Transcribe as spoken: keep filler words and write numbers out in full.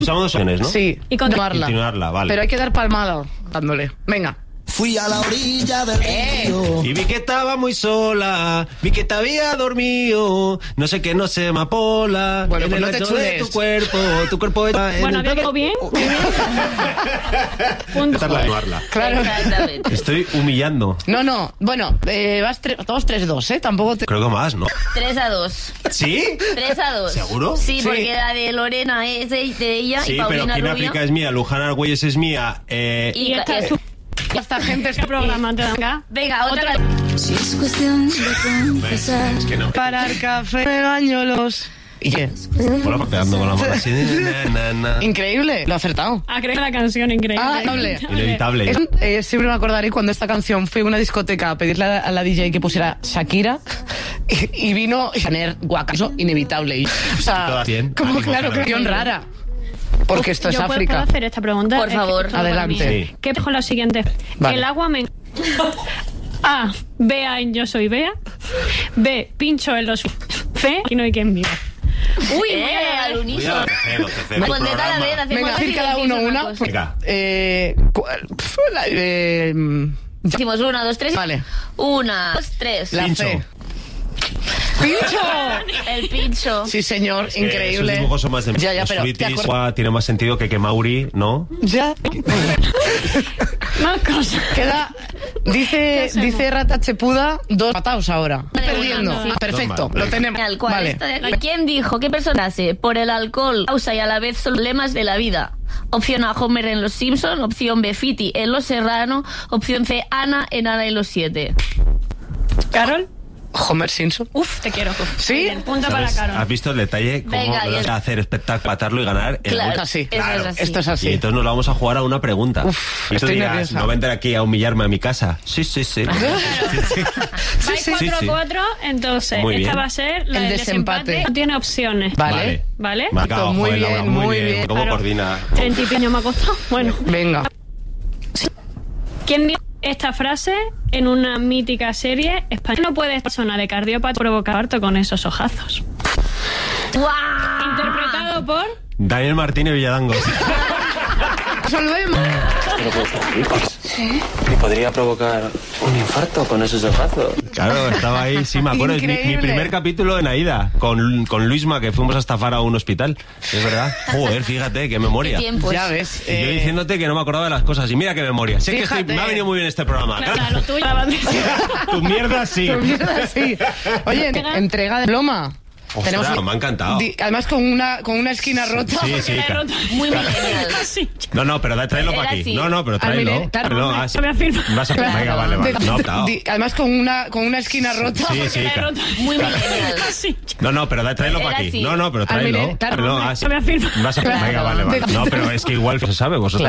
Usamos dos opciones, ¿no? Sí, Y continuarla. Continuarla, vale. Pero hay que dar palmada dándole. Venga. Fui a la orilla del río. Y vi que estaba muy sola, vi que te había dormido, no sé qué, no sé, amapola. Bueno, en pues el no te ancho de chules. tu cuerpo, tu cuerpo está en Bueno, el había pelo. quedado bien. Punto. Esta es la nuarla. Claro. Exactamente. Estoy humillando. No, no. Bueno, eh, vas tre- todos tres dos, ¿eh? Tampoco te... Creo que más, ¿no? tres a dos. ¿Sí? tres a dos. ¿Seguro? Sí, Sí. porque la de Lorena es de, de ella Sí, y pero Paulina Queen Rubio. África es mía, Luján Argüelles es mía. Eh, Y Y esta ca- es tu Esta gente está programa. Te venga. Venga, otra. Otra. Si es cuestión de confesar. es que no. para el café, me baño los... ¿Y qué? Hola, pateando con la mano así. Na, na, na. Increíble, lo he acertado. Ah, creo que la canción increíble. Ah, hable. Inevitable. Es- eh, siempre me acordaré cuando esta canción fui a una discoteca a pedirle a, a la D J que pusiera Shakira y, y vino Janer Guacaso, inevitable. Y, o sea, Todas bien. como Ánimo, claro, Janer. canción rara. Porque esto es Yo puedo- África. ¿Puedo hacer esta pregunta? Por Es que favor. esto para Adelante. mí. Sí. ¿Qué dejo lo siguiente? Vale. El agua me... A. Bea en Yo Soy Bea. B. Pincho en los... C. Y no hay quien viva. Uy, Eh, mira, al Cuidado, unísono. tercero, tercero Pues de cada programa. vez hacemos Venga, así decir y cada uno decís una. cosa. Venga. Eh, ¿cuál? Pf, la- eh, mm, Decimos una, dos, tres. Vale. Una, dos, tres. La Pincho. C. ¡Pincho! El pincho. Sí, señor, Eh, increíble. Esos dibujos son más de Ya, ya, los pero ¿te fruitis, acuerdas? Gua tiene más sentido que que Mauri, ¿no? Ya. más cosas. Queda, dice, hacemos? dice Rata Chepuda, dos matados ahora. Vale, Perdiendo. bueno, sí. Ah, perfecto, Vale. lo tenemos. Al cual Vale. esta de- ¿Quién dijo? ¿Qué personaje? Por el alcohol causa y a la vez son problemas de la vida. Opción A, Homer en Los Simpson. Opción B, Fiti en Los Serrano. Opción C, Ana en Ana y los Siete. ¿Carol? Homer Simpson. Uf, te quiero. ¿Sí? Bien, punto para ¿Sabes? Carol. ¿Has visto el detalle? Cómo Venga, lo y vas el- a hacer espectáculo, matarlo y ganar. el Claro, gol? así. eso es así. Esto es así. Y entonces nos vamos a jugar a una pregunta. Uf, y tú estoy dirás, nerviosa. no vendré aquí a humillarme a mi casa. Sí, sí, sí. sí, sí. Vais sí, cuatro a sí. cuatro, entonces Muy esta bien. va a ser la El del desempate. desempate. No tiene opciones. Vale. ¿Vale? Marca, ojo, Muy eh, bien, Laura, muy bien. ¿Cómo Claro. coordina? Treinta y pico años me ha costado. Bueno, Venga. ¿quién dijo esta frase en una mítica serie española? No puedes persona de cardiópata provocar parto con esos ojazos. ¡Guau! Interpretado por... Daniel Martínez Villadangos. Resolvemos. Y podría provocar un infarto con esos ojazos. Claro, estaba ahí, sí, me acuerdo. Es mi, mi Increíble. primer capítulo en Aida, con, con Luisma, que fuimos a estafar a un hospital. Es verdad. Joder, fíjate, qué memoria. ¿Qué tiempos? Ya ves. Y yo eh, diciéndote que no me acordaba de las cosas. Y mira qué memoria. Sé que estoy- Fíjate. me ha venido muy bien este programa. Claro, lo tuyo. Tu mierda sí. tu mierda, sí. Oye, entrega de diploma. Ostras, me ha encantado. di- además con una con una esquina rota. Sí, sí. claro. Muy millennial. Sí. No, no, pero da- tráelo Era para aquí. así. No, no, pero Al tráelo. mile- claro, No, hombre, ah, sí. no me afirma. Vas a- Claro. Venga, vale, vale. De- No, optado. di- además con una con una esquina rota. Sí, sí. claro. Muy millennial. Sí. No, no, pero da- tráelo Era para aquí. así. No, no, pero Al tráelo. mile- claro, No, hombre, ah, sí. no me afirma. Vas a- Claro. Venga, vale, vale. De- No, pero es que igual se sabe vosotros.